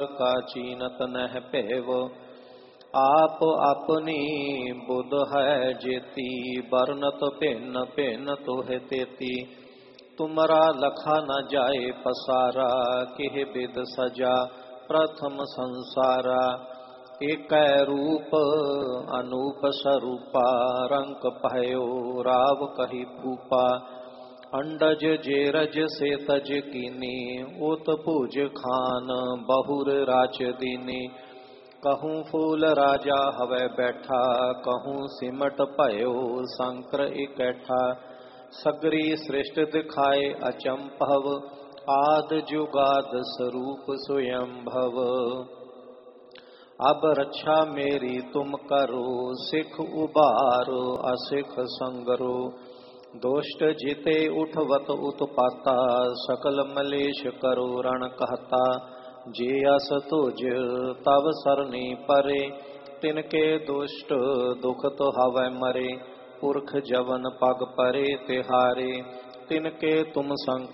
का चीनत नह पेव। आप अपनी बुध है जेती, बरनत पेन पेन तोह तेती। तुमरा लखा न जाए पसारा, किह बिद सजा प्रथम संसारा। एक रूप अनूप स्वरूपा, रंक भयो राव कही भूपा। अंडज जेरज से तज कीनी, उत पूज खान बहुर राच दीनी। कहूँ फूल राजा हवै बैठा, कहूँ सिमट भयो शंकर इकैठा। सगरी सृष्टि दिखाए अचंभव, आद जुगाद स्वरूप स्वयंभव। अब रक्षा मेरी तुम करो, सिख उबारो असिख संगरो। दोष्ट जिते उठवत उत्पाता, सकल मलेश करो रण कहता। जे अस तुझ तब सरनी परे, तिनके दुष्ट दुख तो हवै मरे। पुरख जवन पग परे तिहारे, तिनके तुम संकट